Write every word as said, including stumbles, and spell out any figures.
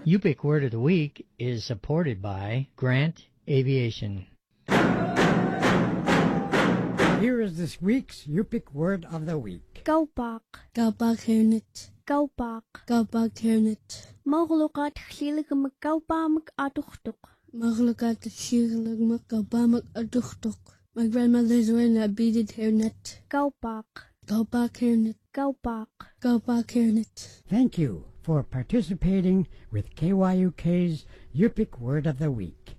Yupik Word of the Week is supported by Grant Aviation. Here is this week's Yupik Word of the Week. Kaupak. Kaupak Hernet. Kaupak. Kaupak Hernet. Maghlukat xilig magkaupamak atuchtuk. Maghlukat xilig magkaupamak atuchtuk. My grandmother's wearing a beaded hairnet. Kaupak. Kaupak Hernet. Kaupak. Kaupak Hernet. Thank you for participating with K Y U K's Yupik Word of the Week.